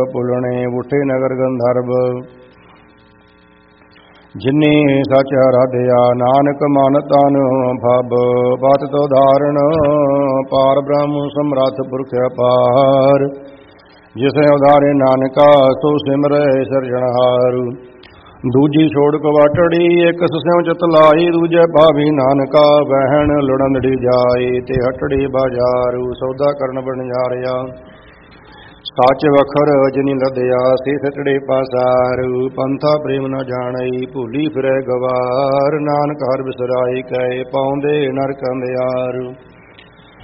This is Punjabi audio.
ਪੁਲਣੇ ਉਠੇ ਨਗਰ ਗੰਧਰਵ। ਜਿਨੀ ਸਚ ਆਰਾਧਿਆ ਨਾਨਕ ਮਨ ਤਨ ਭਬ। ਬਤ ਤੋ ਧਾਰਨ ਪਾਰ ਬ੍ਰਹਮ ਸਮਰੱਥ ਪੁਰਖ ਅਪਾਰ। ਜਿਸੇ ਉਧਾਰੇ ਨਾਨਕਾ ਸੋ ਸਿਮਰੈ ਸਿਰਜਣਹਾਰ। ਦੂਜੀ ਛੋੜ ਕਵਾਟੜੀ ਇੱਕ ਸਿਉ ਚਿਤ ਲਾਈ। ਦੂਜੇ ਭਾਵੀ ਨਾਨਕਾ ਬਹਿਣ ਲੁੜੰਦੜੀ ਜਾਈ। ਤੇ ਹਟੜੀ ਬਾਜ਼ਾਰੂ ਸੌਦਾ ਕਰਨ ਬਣਜਾਰਿਆ। ਸੱਚ ਵਖਰ ਜਿਨੀ ਲਦਿਆ ਸੇ ਸਟੜੇ ਪਾਸਾਰੂ। ਪੰਥਾ ਪ੍ਰੇਮ ਨ ਜਾਣਈ ਭੂਲੀ ਫਿਰੈ ਗਵਾਰ। ਨਾਨਕ ਹਰਿ ਬਿਸਰਾਈ ਕਹੇ ਪਾਉਂਦੇ ਨਰਕ ਅੰਧਿਆਰ।